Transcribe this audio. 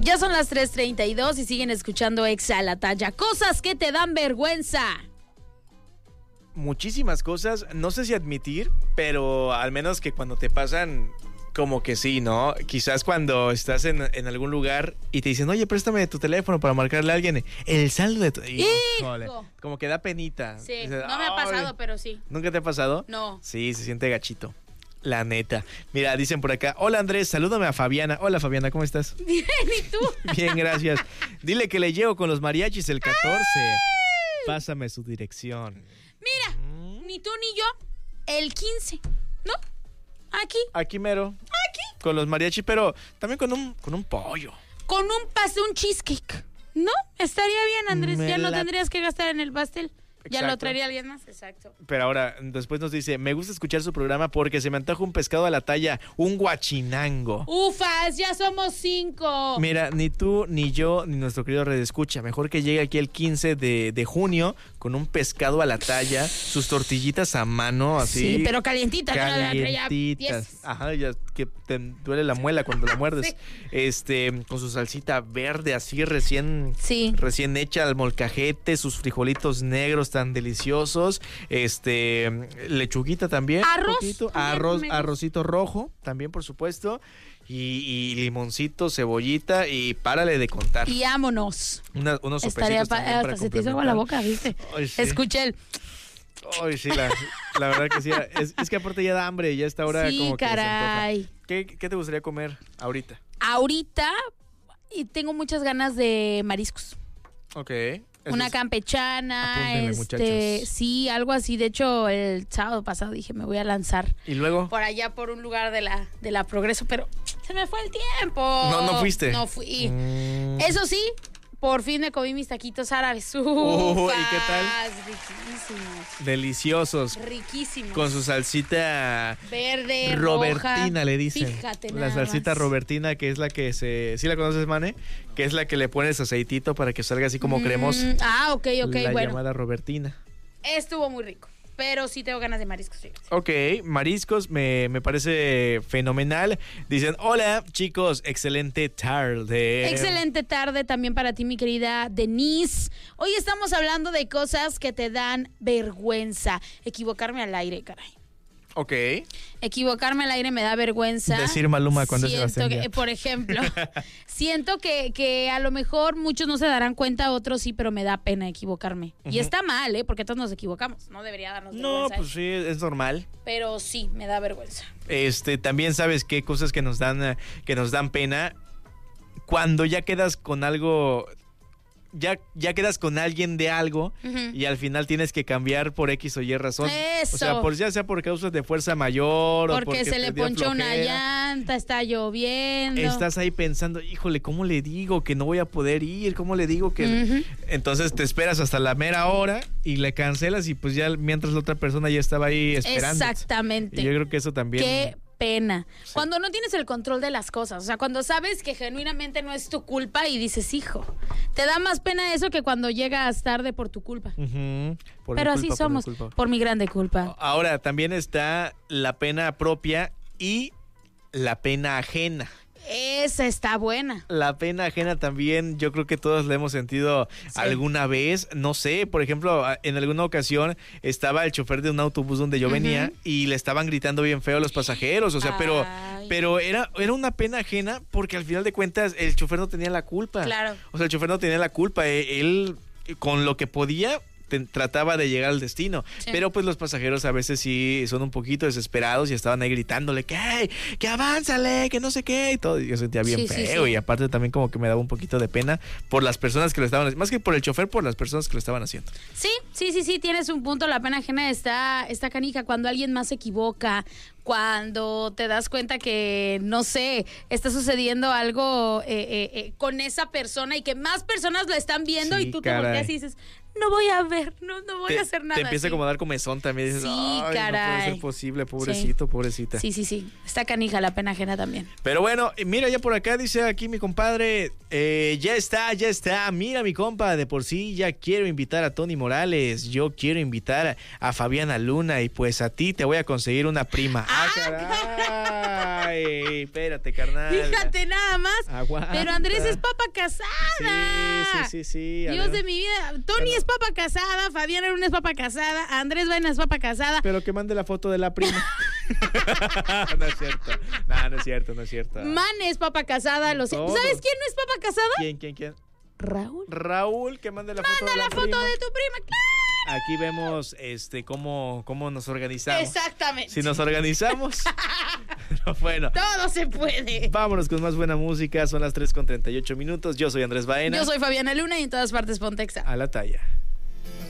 Ya son las 3:32 y siguen escuchando Exa a la Talla. Cosas que te dan vergüenza. Muchísimas cosas, no sé si admitir, pero al menos que cuando te pasan, como que sí, ¿no? Quizás cuando estás en algún lugar y te dicen, oye, préstame tu teléfono para marcarle a alguien, el saldo de tu... Híjole, como que da penita. Sí, Dices, no me ha pasado, pero sí. ¿Nunca te ha pasado? No. Sí, se siente gachito. La neta. Mira, dicen por acá, hola Andrés, salúdame a Fabiana. Hola Fabiana, ¿cómo estás? Bien, ¿y tú? Bien, gracias. Dile que le llego con los mariachis el 14. Pásame su dirección. Mira, ni tú ni yo, el 15, ¿no? Aquí Mero. Con los mariachis, pero también con un pollo. Con un cheesecake, ¿no? Estaría bien, Andrés, ya no tendrías que gastar en el pastel. Ya lo traería alguien más, exacto. Pero ahora, después nos dice, me gusta escuchar su programa porque se me antoja un pescado a la talla, un guachinango. ¡Ufas! Ya somos 5. Mira, ni tú, ni yo, ni nuestro querido redescucha. Mejor que llegue aquí el 15 de junio con un pescado a la talla, sus tortillitas a mano, así. Sí, pero calientitas. Calientitas. Ajá, ya que te duele la muela cuando la muerdes. Sí. Con su salsita verde, así recién hecha al molcajete, sus frijolitos negros tan deliciosos, lechuguita también, arrocito rojo también, por supuesto, y limoncito, cebollita, y párale de contar. Y vámonos. Unos sopecitos también para se te hizo agua la boca, ¿viste? Ay, sí. Escuché el... Ay, sí, la verdad que sí. Es que aparte ya da hambre, ya está hora como que caray. se antoja. ¿Qué te gustaría comer ahorita? Ahorita y tengo muchas ganas de mariscos. Ok. Una campechana, Apúntenle, muchachos. Sí, algo así. De hecho, el sábado pasado dije, me voy a lanzar. ¿Y luego? Por allá, por un lugar de la Progreso, pero se me fue el tiempo. ¿No fuiste? No fui. Eso sí, por fin me comí mis taquitos árabes. ¿Y qué tal? Riquísimos. Deliciosos. Riquísimos. Con su salsita verde, robertina, roja. le dicen. Fíjate la salsita más. robertina, que es la que ¿sí la conoces, Mane? Que es la que le pones aceitito para que salga así como cremoso. Ok, la bueno. llamada robertina. Estuvo muy rico, pero sí tengo ganas de mariscos. Fíjate. Ok, mariscos, me parece fenomenal. Dicen, hola chicos, excelente tarde. Excelente tarde también para ti, mi querida Denise. Hoy estamos hablando de cosas que te dan vergüenza. Equivocarme al aire, caray. Ok. Equivocarme al aire me da vergüenza. Decir Maluma cuando es Sebastián. Por ejemplo, siento que a lo mejor muchos no se darán cuenta, otros sí, pero me da pena equivocarme. Y está mal, porque todos nos equivocamos. No debería darnos vergüenza. No, pues sí, es normal. Pero sí, me da vergüenza. También sabes qué cosas que nos dan pena cuando ya quedas con algo. Ya quedas con alguien de algo y al final tienes que cambiar por X o Y razón. Eso. O sea, ya sea por causas de fuerza mayor o porque se le ponchó una llanta, está lloviendo. Estás ahí pensando, híjole, ¿cómo le digo que no voy a poder ir? ¿Cómo le digo que...? Entonces te esperas hasta la mera hora y le cancelas y pues ya mientras la otra persona ya estaba ahí esperando. Exactamente. Y yo creo que eso también... Qué pena. Sí. Cuando no tienes el control de las cosas, o sea, cuando sabes que genuinamente no es tu culpa y dices, hijo, te da más pena eso que cuando llegas tarde por tu culpa. Pero así somos, por mi grande culpa. Ahora, también está la pena propia y la pena ajena. Esa está buena. La pena ajena también, yo creo que todos la hemos sentido alguna vez. No sé, por ejemplo, en alguna ocasión estaba el chofer de un autobús donde yo venía y le estaban gritando bien feo a los pasajeros. O sea, pero era una pena ajena porque al final de cuentas el chofer no tenía la culpa. Claro. O sea, el chofer no tenía la culpa. Él, con lo que podía, trataba de llegar al destino, pero pues los pasajeros a veces sí son un poquito desesperados y estaban ahí gritándole que avánzale, que no sé qué y todo, y yo sentía bien feo y aparte también como que me daba un poquito de pena por las personas que lo estaban haciendo, más que por el chofer, por las personas que lo estaban haciendo. Sí, tienes un punto, la pena ajena está canija cuando alguien más se equivoca, cuando te das cuenta que, no sé, está sucediendo algo con esa persona y que más personas lo están viendo y tú te volteas y dices, no voy a ver, no voy a hacer nada. Te empieza como a dar comezón también. Dices, ay, caray. No puede ser posible, pobrecito, pobrecita. Sí. Está canija la pena ajena también. Pero bueno, mira, ya por acá dice aquí mi compadre, ya está. Mira, mi compa, de por sí ya quiero invitar a Tony Morales. Yo quiero invitar a Fabiana Luna y pues a ti te voy a conseguir una prima. caray. Espérate, carnal. Fíjate nada más. Aguanta. Pero Andrés es papa casada. Sí. Dios de mi vida. Tony es papa casada, Fabián Luna es papa casada, Andrés Vaina es papa casada. Pero que mande la foto de la prima. No es cierto. No es cierto. Man es papa casada, lo sé. Todos. ¿Sabes quién no es papa casada? ¿Quién? Raúl. Raúl, que mande la foto de la foto prima. de tu prima, claro. Aquí vemos cómo nos organizamos. Exactamente. Si nos organizamos. Pero bueno. Todo se puede. Vámonos con más buena música. Son las 3:38 minutos. Yo soy Andrés Baena. Yo soy Fabiana Luna y en todas partes Pontexa. A la talla.